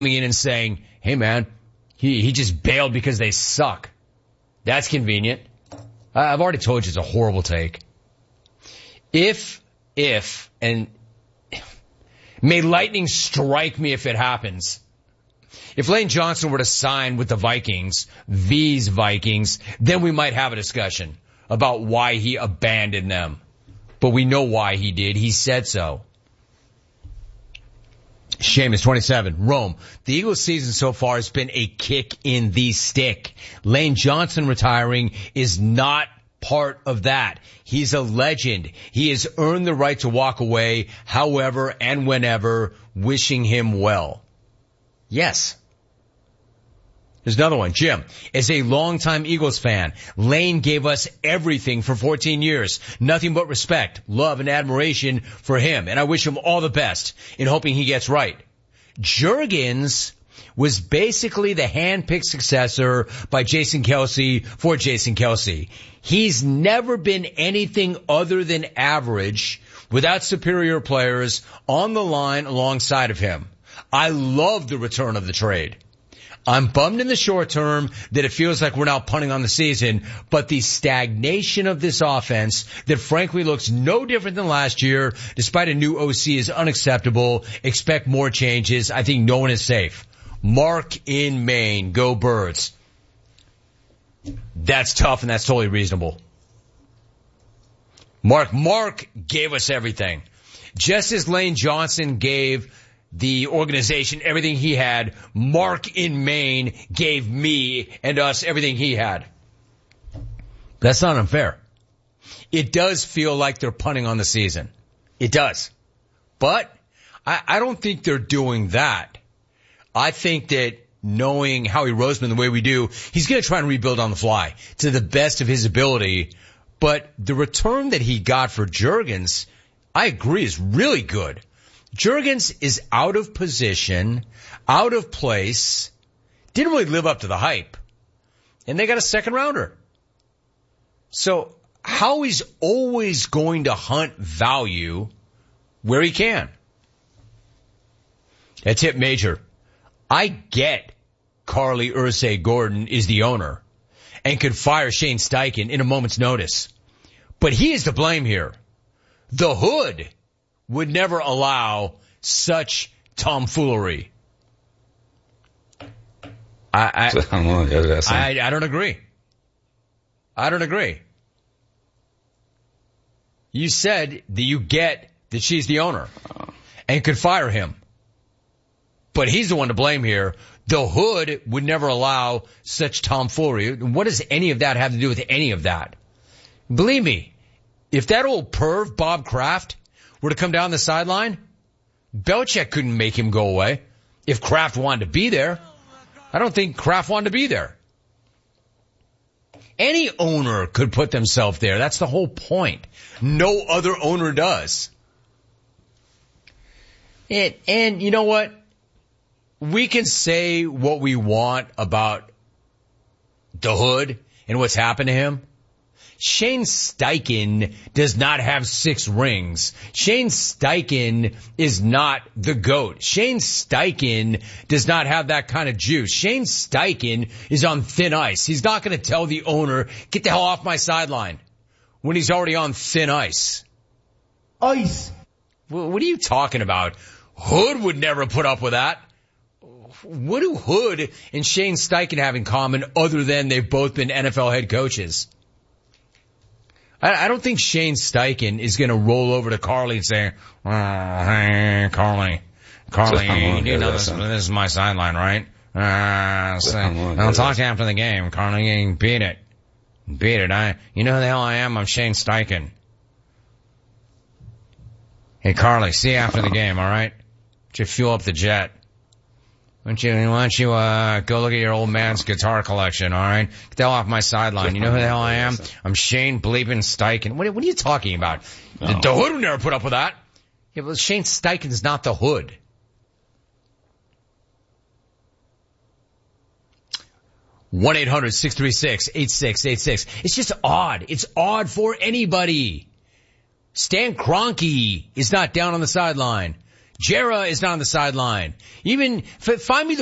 in and saying, hey man, he just bailed because they suck. That's convenient. I've already told you it's a horrible take. If, and may lightning strike me if it happens. If Lane Johnson were to sign with the Vikings, these Vikings, then we might have a discussion about why he abandoned them. But we know why he did. He said so. Seamus, 27. Rome. The Eagles season so far has been a kick in the stick. Lane Johnson retiring is not part of that. He's a legend. He has earned the right to walk away however and whenever, wishing him well. Yes. There's another one. Jim, as a longtime Eagles fan, Lane gave us everything for 14 years. Nothing but respect, love, and admiration for him. And I wish him all the best in hoping he gets right. Juergens was basically the hand-picked successor by Jason Kelce for Jason Kelce. He's never been anything other than average without superior players on the line alongside of him. I love the return of the trade. I'm bummed in the short term that it feels like we're now punting on the season, but the stagnation of this offense that frankly looks no different than last year, despite a new OC, is unacceptable. Expect more changes. I think no one is safe. Mark in Maine. Go Birds. That's tough and that's totally reasonable. Mark gave us everything. Just as Lane Johnson gave the organization everything he had, Mark in Maine gave me and us everything he had. That's not unfair. It does feel like they're punting on the season. It does. But I don't think they're doing that. I think that knowing Howie Roseman the way we do, he's going to try and rebuild on the fly to the best of his ability. But the return that he got for Juergens, I agree, is really good. Juergens is out of position, out of place, didn't really live up to the hype. And they got a second rounder. So Howie's always going to hunt value where he can. That's Hip Major. I get Carly Ursay Gordon is the owner and could fire Shane Steichen in a moment's notice. But he is to blame here. The hood would never allow such tomfoolery. I don't agree. I don't agree. You said that you get that she's the owner and could fire him. But he's the one to blame here. The hood would never allow such tomfoolery. What does any of that have to do with any of that? Believe me, if that old perv, Bob Kraft, were to come down the sideline, Belichick couldn't make him go away. If Kraft wanted to be there, I don't think Kraft wanted to be there. Any owner could put themselves there. That's the whole point. No other owner does. And you know what? We can say what we want about the hood and what's happened to him. Shane Steichen does not have 6 rings. Shane Steichen is not the GOAT. Shane Steichen does not have that kind of juice. Shane Steichen is on thin ice. He's not going to tell the owner, get the hell off my sideline, when he's already on thin ice. Ice. What are you talking about? Hood would never put up with that. What do Hood and Shane Steichen have in common other than they've both been NFL head coaches? I don't think Shane Steichen is going to roll over to Carly and say, oh, hey, Carly, you know this is my sideline, right? I'll talk after the game. Carly, beat it. You know who the hell I am? I'm Shane Steichen. Hey, Carly, see you after the game, all right? Why don't you fuel up the jet? Why don't you go look at your old man's guitar collection, all right? Get the hell off my sideline. You know who the hell I am? I'm Shane bleeping Steichen. What are you talking about? No. The hood would never put up with that. Yeah, but Shane Steichen's not the hood. One 1-800-636-8686. It's just odd. It's odd for anybody. Stan Kroenke is not down on the sideline. Jera is not on the sideline. Even find me the